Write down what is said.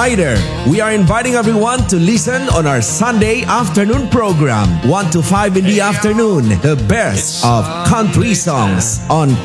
Rider. We are inviting everyone to listen on our Sunday afternoon program, 1 to 5 in the afternoon, the best of country songs on